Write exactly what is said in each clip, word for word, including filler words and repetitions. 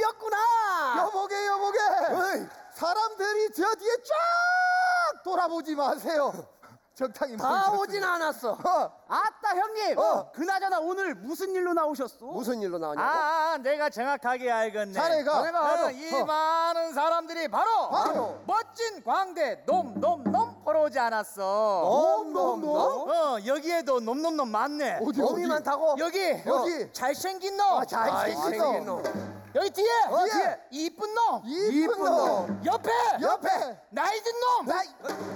오셨구나. 여보게 여보게. 어이. 사람들이 저 뒤에 쫙 돌아보지 마세요. 적당히 다 오진 않았어. 어. 아따 형님. 어. 그나저나 오늘 무슨 일로 나오셨어? 무슨 일로 나오냐고? 아, 내가 정확하게 알겠네. 자네가 자네가 알아. 어, 이 어. 많은 사람들이 바로, 바로. 멋진 광대 놈놈놈 보러 오지 않았어. 놈놈놈? 어, 여기에도 놈놈놈 많네. 어디 놈이 어디? 많다고? 여기 여기. 잘생긴 놈. 아, 잘생긴 놈. 놈. 여기 뒤에, 어, 뒤에. 이쁜 놈. 이쁜 놈. 옆에 옆에. 나이 든 놈. 나이.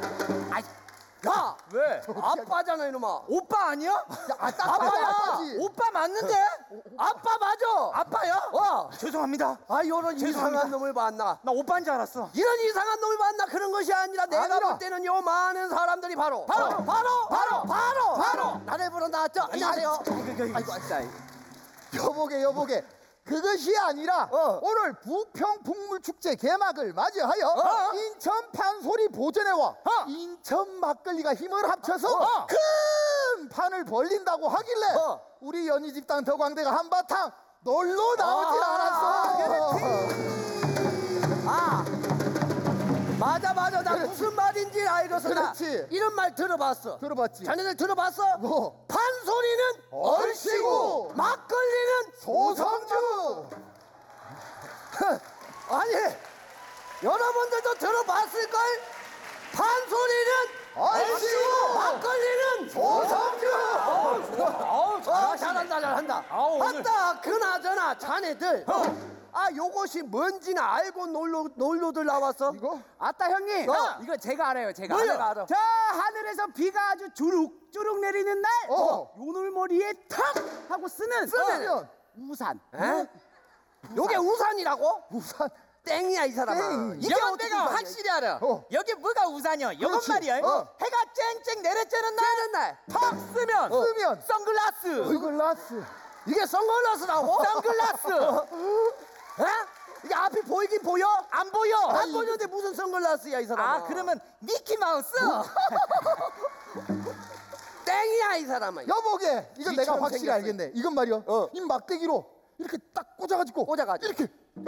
야, 왜? 아빠잖아 이놈아. 오빠 아니야? 아, 딱 아빠야. 봐도 아빠지. 오빠 맞는데? 아빠 맞아. 아빠야? 어. 죄송합니다. 아, 이런 이상한 놈을 봤나? 나 오빠인 줄 알았어. 이런 이상한 놈을 봤나? 그런 것이 아니라 내가 아니라. 볼 때는 요 많은 사람들이 바로 바로, 바로 바로 바로 바로 바로. 나를 부러 나왔죠. 안녕하세요. 아이고 아이고. 여보게 여보게. 그것이 아니라 어. 오늘 부평 북물축제 개막을 맞이하여 어. 인천 판소리 보전회와 어. 인천 막걸리가 힘을 합쳐서 어. 큰 판을 벌린다고 하길래 어. 우리 연희 집단 더광대가 한바탕 놀러 나오질 아, 않았어. 아, 맞아 맞아. 나 무슨 말인지 알겠어. 나 그렇지. 이런 말 들어봤어. 들어봤지? 자네들 들어봤어? 뭐? 판소리는 얼씨구, 막걸리는 소성주. 아니, 여러분들도 들어봤을걸? 판소리는 얼씨구, 막걸리는 소성주. 어, 잘한다 잘한다. 아우, 오늘- 맞다. 그나저나 자네들 아 요것이 뭔지는 알고 놀러 놀러들 나왔어? 이거? 아따 형님. 어. 이거 제가 알아요. 제가. 뭐야? 내가 알아. 저 하늘에서 비가 아주 주룩주룩 내리는 날. 어. 요놀머리에 탁 하고 쓰는 쓰면 우산. 에? 요게 우산이라고? 우산. 땡이야 이 사람아. 땡. 이게 이건 어떻게 내가 우산이야? 확실히 알아. 어. 여기 뭐가 우산이야? 이건 그렇지. 말이야. 어. 해가 쨍쨍 내려쬐는 날, 떼는 날. 턱 쓰면, 쓰면. 선글라스. 선글라스. 이게 선글라스라고? 선글라스. 에? 이게 앞이 보이긴 보여? 안 보여. 안 보이는데 무슨 선글라스야 이 사람아? 아, 그러면 미키 마우스. 땡이야 이 사람아. 여보게 이건 내가 쥐처럼 확실히 생겼어. 알겠네. 이건 말이야. 어. 이 막대기로 이렇게 딱 꽂아가지고 꽂아가지고. 이렇게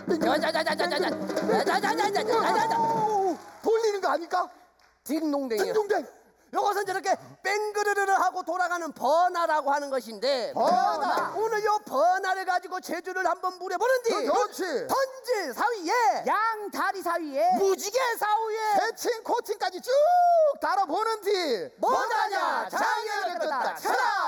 자자자자자자자자자자자자자자. 오, 돌리는 거 아닐까? 딩동댕이야. 딩동댕. 요것은 저렇게 뺑그르르르 하고 돌아가는 버나라고 하는 것인데 버나. 오늘 요 버나를 가지고 제주를 한번 부려보는디 그렇지. 던질 사위에 양 다리 사이에 무지개 사위에 해칭 코팅까지 쭉 달아보는 뒤 뭐다냐 장애를 떴다 쳐라